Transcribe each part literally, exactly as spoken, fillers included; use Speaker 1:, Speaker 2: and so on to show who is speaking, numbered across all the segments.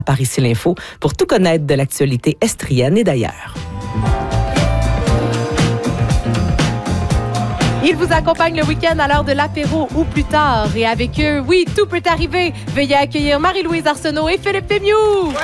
Speaker 1: Par ici l'info pour tout connaître de l'actualité estrienne et d'ailleurs.
Speaker 2: Ils vous accompagnent le week-end à l'heure de l'apéro ou plus tard. Et avec eux, oui, tout peut arriver. Veuillez accueillir Marie-Louise Arsenault et Philippe Fémiou.
Speaker 3: Ouais.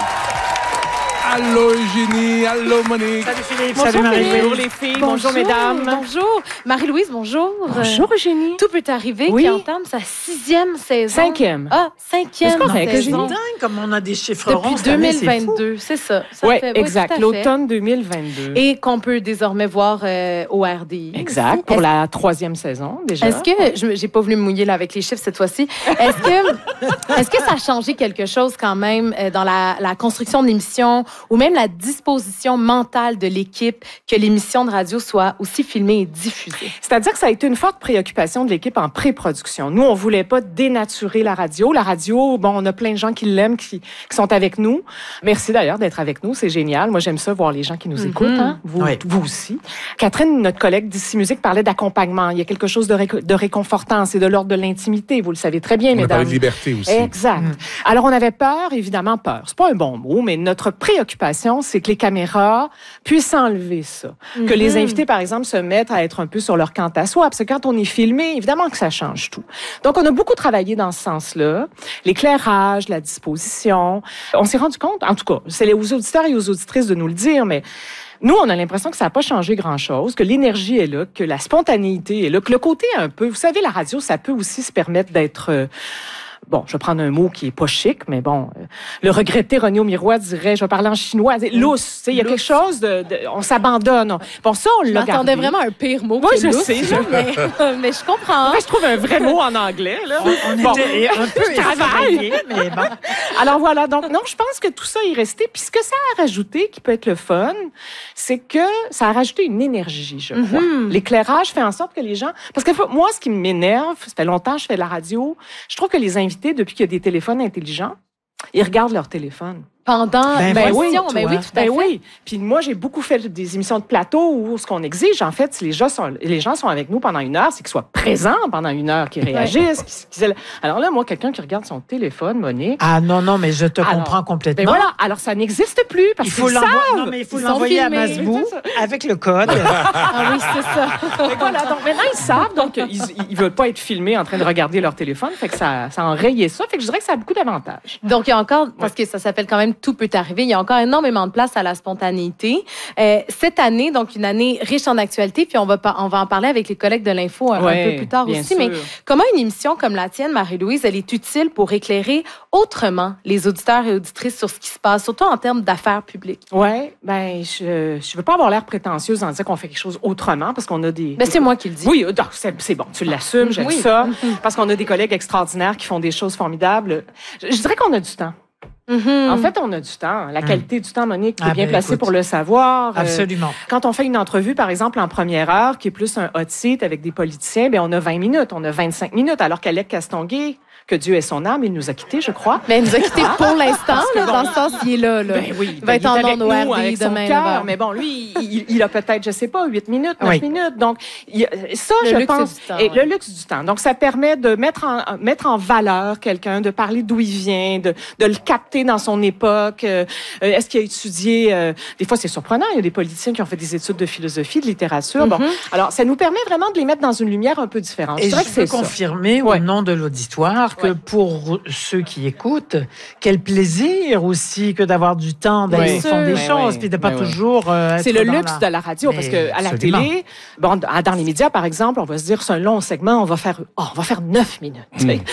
Speaker 3: Allô Eugénie, allô Monique.
Speaker 4: Salut Philippe,
Speaker 2: bonjour,
Speaker 4: salut Marie-Louise.
Speaker 2: Bonjour
Speaker 4: les filles,
Speaker 2: bonjour,
Speaker 4: bonjour mesdames.
Speaker 2: Bonjour. Marie-Louise, bonjour.
Speaker 4: Bonjour Eugénie.
Speaker 2: Tout peut arriver
Speaker 4: Oui.
Speaker 2: qui entame sa sixième saison.
Speaker 4: Cinquième.
Speaker 2: Ah, cinquième
Speaker 4: C'est correct,
Speaker 2: saison.
Speaker 4: Eugénie.
Speaker 5: C'est dingue comme on a des chiffres ronds
Speaker 2: Depuis
Speaker 5: cette année,
Speaker 2: deux mille vingt-deux, c'est ça. ça
Speaker 4: Oui,
Speaker 2: fait-
Speaker 4: exact.
Speaker 2: tout à fait.
Speaker 4: L'automne deux mille vingt-deux.
Speaker 2: Et qu'on peut désormais voir euh, au R D I.
Speaker 4: Exact, pour
Speaker 2: Est-ce-
Speaker 4: la troisième saison déjà.
Speaker 2: Est-ce que, je j'ai pas voulu me mouiller là avec les chiffres cette fois-ci, est-ce que, est-ce que ça a changé quelque chose quand même euh, dans la, la construction de l'émission ou même la disposition mentale de l'équipe que l'émission de radio soit aussi filmée et diffusée?
Speaker 4: C'est-à-dire que ça a été une forte préoccupation de l'équipe en pré-production. Nous, on voulait pas dénaturer la radio. La radio, bon, on a plein de gens qui l'aiment, qui, qui sont avec nous. Merci d'ailleurs d'être avec nous, c'est génial. Moi, j'aime ça, voir les gens qui nous écoutent. Hein? Vous,
Speaker 5: Oui.
Speaker 4: vous aussi. Catherine, notre collègue d'ici Musique, parlait d'accompagnement. Il y a quelque chose de, ré- de réconfortant. C'est de l'ordre de l'intimité. Vous le savez très bien,
Speaker 3: On a
Speaker 4: mesdames.
Speaker 3: parlé de liberté aussi.
Speaker 4: Exact.
Speaker 5: Mm.
Speaker 4: Alors, on avait peur, évidemment, peur. C'est pas un bon mot, mais notre préoccupation, c'est que les caméras puissent enlever ça. Que les invités, par exemple, se mettent à être un peu sur leur quant à soi. Parce que quand on est filmé, évidemment que ça change tout. Donc, on a beaucoup travaillé dans ce sens-là. L'éclairage, la disposition. On s'est rendu compte, en tout cas, c'est aux auditeurs et aux auditrices de nous le dire, mais nous, on a l'impression que ça n'a pas changé grand-chose, que l'énergie est là, que la spontanéité est là, que le côté un peu... Vous savez, la radio, ça peut aussi se permettre d'être... euh, Bon, je vais prendre un mot qui est pas chic, mais bon, euh, le regretté René Aumirois dirait, je vais parler en chinois, c'est lousse. Tu sais, il y a quelque chose de, de- on s'abandonne. On- Bon, ça, on
Speaker 2: Je
Speaker 4: l'a
Speaker 2: m'attendais
Speaker 4: gardé.
Speaker 2: vraiment à un pire mot
Speaker 4: Moi,
Speaker 2: que
Speaker 4: je
Speaker 2: lousse,
Speaker 4: sais, je-
Speaker 2: là, mais, mais je comprends.
Speaker 4: Moi, je trouve un vrai mot en anglais, là.
Speaker 5: On
Speaker 4: Bon.
Speaker 5: était un peu
Speaker 4: Je travaille.
Speaker 5: effrayés, mais bon.
Speaker 4: Alors voilà, donc non, je pense que tout ça est resté. Puis ce que ça a rajouté, qui peut être le fun, c'est que ça a rajouté une énergie, je crois. L'éclairage fait en sorte que les gens... Parce que faut- moi, ce qui m'énerve, ça fait longtemps que je fais de la radio, je trouve que les invités, depuis qu'il y a des téléphones intelligents, ils regardent leur téléphone.
Speaker 2: Pendant
Speaker 5: Ben,
Speaker 2: ben,
Speaker 5: oui,
Speaker 2: l'émission,
Speaker 5: toi.
Speaker 2: ben oui, tout à
Speaker 4: Ben
Speaker 2: fait.
Speaker 4: oui. Puis moi, j'ai beaucoup fait des émissions de plateau où ce qu'on exige, en fait, si les gens sont, les gens sont avec nous pendant une heure, c'est qu'ils soient présents pendant une heure, qu'ils réagissent. qu'ils- qu'ils- Alors là, moi, quelqu'un qui regarde son téléphone, Monique,
Speaker 5: Ah non, non, mais je te
Speaker 4: Alors,
Speaker 5: comprends
Speaker 4: ben
Speaker 5: complètement.
Speaker 4: voilà. Alors ça n'existe plus parce
Speaker 5: Il faut
Speaker 4: qu'ils
Speaker 5: l'envoyer.
Speaker 4: savent.
Speaker 5: Non, mais il faut
Speaker 2: Ils sont
Speaker 5: l'envoyer à
Speaker 2: filmés.
Speaker 5: Masbou
Speaker 4: C'est ça.
Speaker 5: avec le code.
Speaker 2: Ah oui, c'est ça.
Speaker 4: Fait que voilà, donc maintenant ils savent, donc ils, ils veulent pas être filmés en train de regarder leur téléphone, fait que ça, ça a enrayé ça, fait que je dirais que ça a beaucoup d'avantages.
Speaker 2: Donc, il y a encore, parce que ça s'appelle quand même Tout peut arriver, il y a encore énormément de place à la spontanéité. Euh, cette année, donc une année riche en actualité, puis on va, pa- on va en parler avec les collègues de l'info un, un
Speaker 4: Ouais,
Speaker 2: peu plus tard
Speaker 4: bien
Speaker 2: aussi.
Speaker 4: sûr.
Speaker 2: Mais comment une émission comme la tienne, Marie-Louise, elle est utile pour éclairer autrement les auditeurs et auditrices sur ce qui se passe, surtout en termes d'affaires publiques?
Speaker 4: Ouais, ben je je veux pas avoir l'air prétentieuse en disant qu'on fait quelque chose autrement parce qu'on a des.
Speaker 2: Ben, c'est moi qui le dis.
Speaker 4: Oui, donc, c'est c'est bon, tu l'assumes, j'aime
Speaker 2: Oui.
Speaker 4: ça, parce qu'on a des collègues extraordinaires qui font des choses formidables. Je, je dirais qu'on a du temps.
Speaker 2: Mhm.
Speaker 4: En fait, on a du temps. La qualité du temps, Monique, tu es
Speaker 5: Ah,
Speaker 4: bien
Speaker 5: ben,
Speaker 4: placée
Speaker 5: écoute.
Speaker 4: pour le savoir. Euh,
Speaker 5: Absolument.
Speaker 4: Quand on fait une entrevue, par exemple, en première heure, qui est plus un hot seat avec des politiciens, bien, on a vingt minutes, on a vingt-cinq minutes, alors qu'Alec Castonguay, que Dieu ait son âme, il nous a quittés, je crois.
Speaker 2: Mais elle nous a quittés pour l'instant,
Speaker 4: que
Speaker 2: là,
Speaker 4: bon,
Speaker 2: dans le sens il est là. là.
Speaker 4: Ben oui,
Speaker 2: il va
Speaker 4: ben,
Speaker 2: être en
Speaker 4: est avec
Speaker 2: ondes au
Speaker 4: nous,
Speaker 2: R D I
Speaker 4: avec son
Speaker 2: demain.
Speaker 4: cœur,
Speaker 2: là-bas.
Speaker 4: mais bon, lui, il, il a peut-être, je sais pas, huit minutes, neuf
Speaker 5: Oui.
Speaker 4: minutes. Donc, il y a- ça,
Speaker 2: Le
Speaker 4: je
Speaker 2: luxe
Speaker 4: pense,
Speaker 2: du temps,
Speaker 4: et
Speaker 2: ouais.
Speaker 4: le luxe du temps. Donc, ça permet de mettre en, mettre en valeur quelqu'un, de parler d'où il vient, de, de le capter dans son époque. Euh, est-ce qu'il a étudié, euh, des fois, c'est surprenant, il y a des politiciens qui ont fait des études de philosophie, de littérature. Bon, alors, ça nous permet vraiment de les mettre dans une lumière un peu différente.
Speaker 5: Et
Speaker 4: je
Speaker 5: je
Speaker 4: dirais que
Speaker 5: peux
Speaker 4: c'est ça.
Speaker 5: confirmer
Speaker 4: Ouais.
Speaker 5: au nom de l'auditoire que
Speaker 4: Ouais.
Speaker 5: pour ceux qui écoutent, quel plaisir aussi que d'avoir du temps d'aller
Speaker 4: Oui.
Speaker 5: au fond des
Speaker 4: Ben
Speaker 5: choses,
Speaker 4: oui.
Speaker 5: puis de pas
Speaker 4: Ben oui.
Speaker 5: toujours euh,
Speaker 4: C'est
Speaker 5: être
Speaker 4: le
Speaker 5: dans
Speaker 4: luxe
Speaker 5: la-
Speaker 4: de la radio,
Speaker 5: Mais
Speaker 4: parce que à la
Speaker 5: absolument.
Speaker 4: télé, bon, dans les médias, par exemple, on va se dire, c'est un long segment, on va faire, oh, on va faire neuf minutes. tu sais.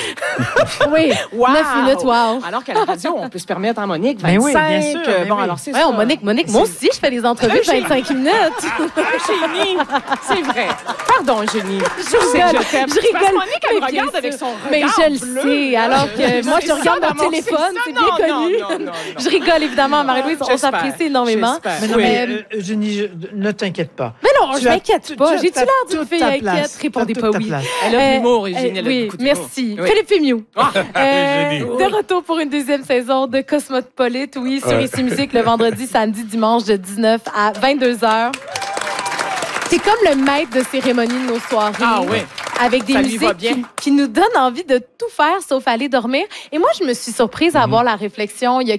Speaker 2: Oui,
Speaker 4: Wow!
Speaker 2: neuf minutes, wow.
Speaker 4: Alors qu'à la radio, on peut se permettre, en Monique,
Speaker 5: Ben
Speaker 4: vingt-cinq.
Speaker 5: oui, bien sûr,
Speaker 4: euh,
Speaker 5: ben
Speaker 4: bon,
Speaker 5: oui.
Speaker 4: alors c'est
Speaker 2: Ouais,
Speaker 4: ça.
Speaker 2: on, Monique, Monique, moi aussi, je fais des entrevues de
Speaker 4: Eugénie.
Speaker 2: vingt-cinq minutes.
Speaker 4: Eugénie, c'est vrai. Pardon, Eugénie. Je sais que
Speaker 2: rigole,
Speaker 4: je t'aime.
Speaker 2: je
Speaker 4: Parce que
Speaker 2: rigole.
Speaker 4: Monique, elle me
Speaker 2: Mais bien
Speaker 4: regarde avec
Speaker 2: sûr.
Speaker 4: son regard
Speaker 2: Mais je le
Speaker 4: bleu.
Speaker 2: sais, alors que
Speaker 4: Euh,
Speaker 2: moi,
Speaker 4: c'est
Speaker 2: je regarde
Speaker 4: ça,
Speaker 2: mon
Speaker 4: d'abord,
Speaker 2: téléphone,
Speaker 4: ça.
Speaker 2: c'est bien
Speaker 4: Non,
Speaker 2: connu.
Speaker 4: non, non, non, non.
Speaker 2: Je rigole, évidemment, Marie-Louise, on
Speaker 4: J'espère,
Speaker 2: s'apprécie énormément.
Speaker 4: j'espère.
Speaker 5: Mais non,
Speaker 4: Oui.
Speaker 5: mais
Speaker 2: Euh,
Speaker 5: euh, Eugénie, je- ne t'inquiète pas.
Speaker 2: Mais non, je
Speaker 5: Tu as-
Speaker 2: m'inquiète
Speaker 5: tu-
Speaker 2: pas.
Speaker 5: tu as-
Speaker 2: J'ai-tu
Speaker 5: t'as
Speaker 2: l'air d'une
Speaker 5: toute
Speaker 2: fille
Speaker 5: ta
Speaker 2: inquiète?
Speaker 5: place.
Speaker 2: Répondez
Speaker 5: T'as
Speaker 2: pas
Speaker 5: toute ta
Speaker 2: oui.
Speaker 5: place.
Speaker 4: Elle a de
Speaker 2: Euh,
Speaker 4: l'humour, Eugénie, elle a
Speaker 2: oui,
Speaker 4: beaucoup d'humour.
Speaker 2: merci.
Speaker 4: Oui.
Speaker 2: Philippe Fémiou.
Speaker 4: Ah,
Speaker 2: Euh,
Speaker 3: Eugénie.
Speaker 2: de retour pour une deuxième saison de Cosmopolite, oui, sur
Speaker 3: Ouais.
Speaker 2: Ici Musique le vendredi, samedi, dimanche de dix-neuf à vingt-deux heures. C'est comme le maître de cérémonie de nos soirées.
Speaker 4: Ah oui.
Speaker 2: avec des
Speaker 4: Ça lui va
Speaker 2: musiques
Speaker 4: bien.
Speaker 2: qui, qui nous donnent envie de tout faire sauf aller dormir. Et moi, je me suis surprise à avoir la réflexion il y a